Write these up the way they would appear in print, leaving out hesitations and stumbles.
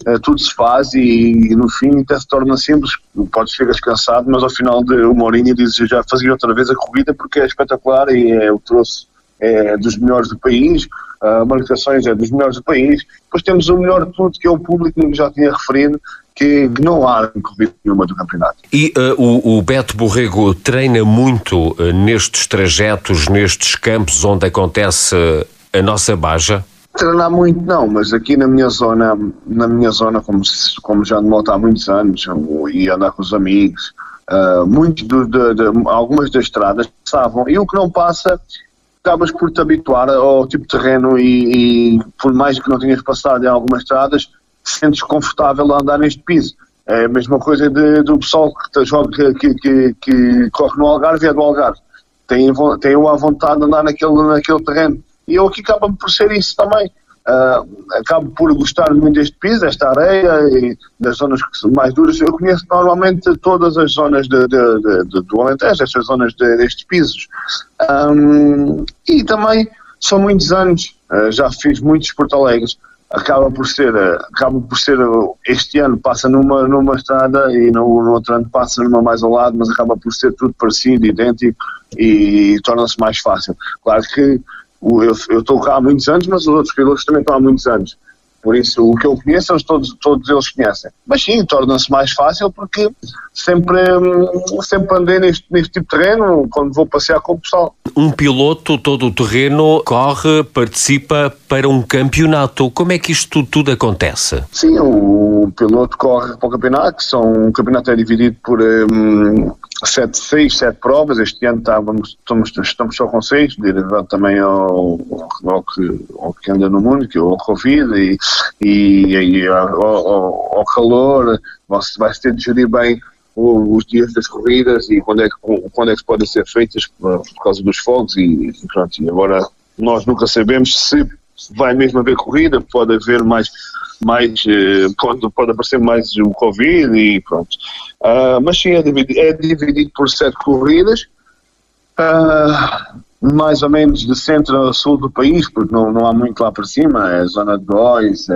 tudo se faz e no fim até se torna simples. Chegas cansado, mas ao final de uma horinha dizes: eu já fazia outra vez a corrida porque é espetacular e o troço é dos melhores do país, marcações é dos melhores do país. Depois temos o melhor de tudo, que é o público, que já tinha referido, que não há corrida nenhuma do campeonato. E o Beto Borrego treina muito nestes trajetos, nestes campos onde acontece a nossa Baja? Treinar muito não, mas aqui na minha zona, como já ando moto há muitos anos e andar com os amigos, algumas das estradas passavam, e o que não passa, acabas por te habituar ao tipo de terreno e por mais que não tenhas passado em algumas estradas, sentes confortável a andar neste piso. É a mesma coisa do pessoal que corre no Algarve, é do Algarve. Tem a vontade de andar naquele terreno. E eu aqui acabo por ser isso também. Acabo por gostar muito deste piso, desta areia e das zonas que são mais duras. Eu conheço normalmente todas as zonas do Alentejo, estas zonas destes pisos. E também são muitos anos, já fiz muitos Porto Alegres. Acaba por ser este ano passa numa estrada e no outro ano passa numa mais ao lado, mas acaba por ser tudo parecido, idêntico e torna-se mais fácil. Claro que eu estou cá há muitos anos, mas os outros pilotos também estão há muitos anos. Por isso, o que eu conheço, todos eles conhecem. Mas sim, torna-se mais fácil porque sempre andei neste tipo de terreno quando vou passear com o pessoal. Um piloto todo o terreno corre, participa para um campeonato. Como é que isto tudo acontece? Sim, o piloto corre para o campeonato, o campeonato é dividido por 7 provas. Este ano estamos só com 6, derivado também ao que anda no mundo, que é o Covid e ao calor. Vai-se ter de gerir bem os dias das corridas e quando é que podem ser feitas por causa dos fogos e pronto. E agora nós nunca sabemos se vai mesmo haver corrida, pode haver pode aparecer mais o Covid e pronto. Mas sim, é dividido por 7 corridas, mais ou menos de centro a sul do país, porque não há muito lá para cima, é a zona de Góis,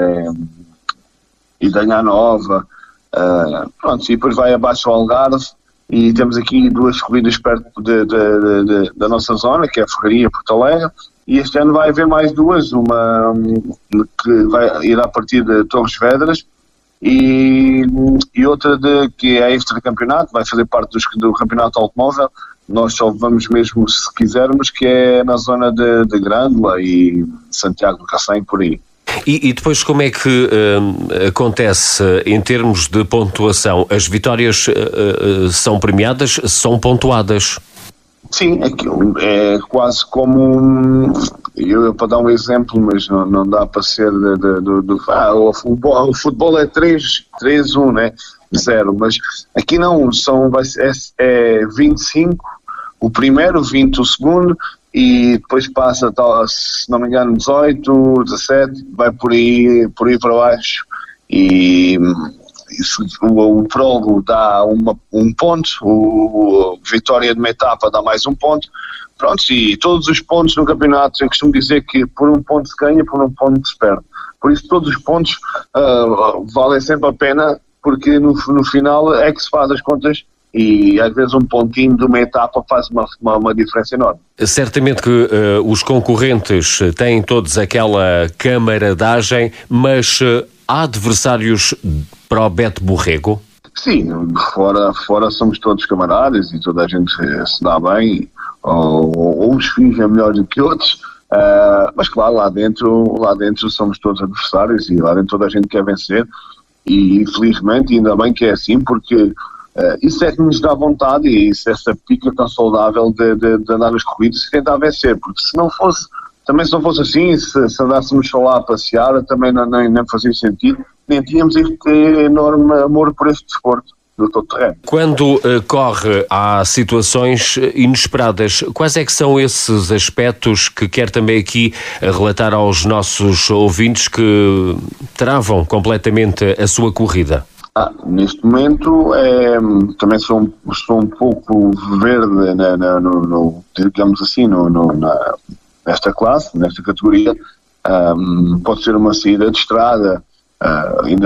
e Danha Nova, pronto, e depois vai abaixo ao Algarve, e temos aqui 2 corridas perto da nossa zona, que é a Ferraria, Porto Alegre, e este ano vai haver mais 2, uma que irá partir de Torres Vedras e outra que é extra campeonato, vai fazer parte do campeonato automóvel. Nós só vamos mesmo se quisermos, que é na zona de Grândola e Santiago do Cacém, por aí. E depois como é que acontece em termos de pontuação? As vitórias são premiadas, são pontuadas? Sim, é quase como para dar um exemplo, mas não dá para ser o futebol é 3-1, né? 0, mas aqui não, é 25 o primeiro, 20 o segundo e depois passa, se não me engano, 18, 17, vai por aí para baixo e o prólogo dá um ponto, a vitória de uma etapa dá mais um ponto, pronto, e todos os pontos no campeonato, eu costumo dizer que por um ponto se ganha, por um ponto se perde, por isso todos os pontos valem sempre a pena, porque no final é que se faz as contas e às vezes um pontinho de uma etapa faz uma diferença enorme. Certamente que os concorrentes têm todos aquela camaradagem, mas há adversários para o Beto Borrego? Sim, fora somos todos camaradas e toda a gente se dá bem, ou uns fingem melhor do que outros, mas claro, lá dentro somos todos adversários e lá dentro toda a gente quer vencer e infelizmente ainda bem que é assim, porque isso é que nos dá vontade e essa pica tão saudável de andar nas corridas e tentar vencer, porque se não fosse assim, se andássemos só lá a passear, também não fazia sentido, nem tínhamos este enorme amor por este desporto do todo terreno. Quando corre, há situações inesperadas. Quais é que são esses aspectos que quer também aqui relatar aos nossos ouvintes que travam completamente a sua corrida? Neste momento também sou um pouco verde, digamos assim, nesta classe, nesta categoria. Pode ser uma saída de estrada, ainda